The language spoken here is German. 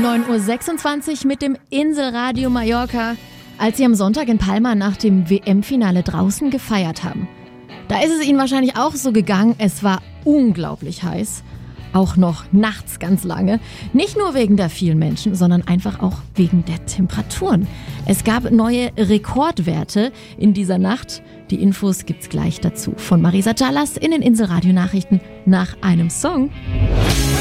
9:26 Uhr mit dem Inselradio Mallorca, als sie am Sonntag in Palma nach dem WM-Finale draußen gefeiert haben. Da ist es ihnen wahrscheinlich auch so gegangen, es war unglaublich heiß. Auch noch nachts ganz lange. Nicht nur wegen der vielen Menschen, sondern einfach auch wegen der Temperaturen. Es gab neue Rekordwerte in dieser Nacht. Die Infos gibt's gleich dazu von Marisa Callas in den Inselradio Nachrichten nach einem Song.